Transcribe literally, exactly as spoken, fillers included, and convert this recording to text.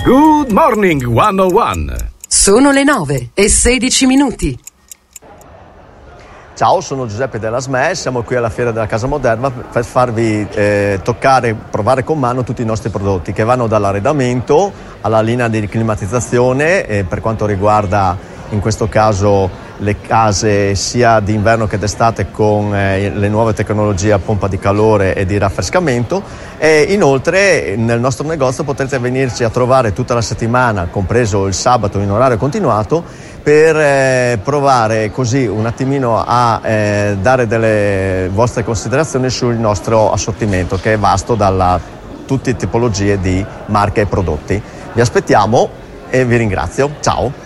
Good morning centouno. Sono le nove e sedici minuti. Ciao, sono Giuseppe della S M E, siamo qui alla Fiera della Casa Moderna per farvi eh, toccare, provare con mano tutti i nostri prodotti che vanno dall'arredamento alla linea di climatizzazione eh, per quanto riguarda in questo caso le case sia d'inverno che d'estate con eh, le nuove tecnologie a pompa di calore e di raffrescamento, e inoltre nel nostro negozio potrete venirci a trovare tutta la settimana, compreso il sabato in orario continuato, per eh, provare così un attimino a eh, dare delle vostre considerazioni sul nostro assortimento, che è vasto da tutte tipologie di marche e prodotti. Vi aspettiamo e vi ringrazio. Ciao!